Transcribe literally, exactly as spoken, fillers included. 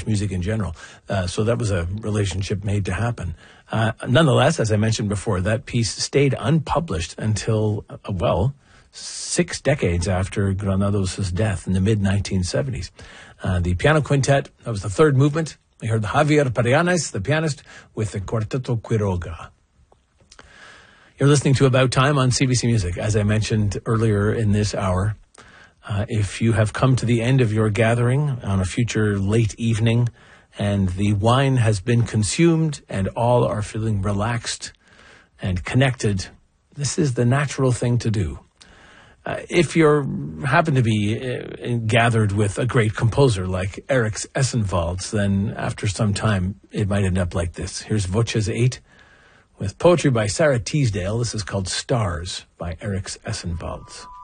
Polish music in general. Uh, so that was a relationship made to happen. Uh, nonetheless, as I mentioned before, that piece stayed unpublished until, uh, well, six decades after Granados' death in the mid nineteen seventies. Uh, the piano quintet, that was the third movement. We heard Javier Pareanes, the pianist, with the Quarteto Quiroga. You're listening to About Time on C B C Music. As I mentioned earlier in this hour, uh, if you have come to the end of your gathering on a future late evening and the wine has been consumed and all are feeling relaxed and connected, this is the natural thing to do. Uh, if you happen to be uh, gathered with a great composer like Eric Essenwalds, then after some time it might end up like this. Here's Voces eight with poetry by Sarah Teasdale. This is called Stars by Eric Essenwalds.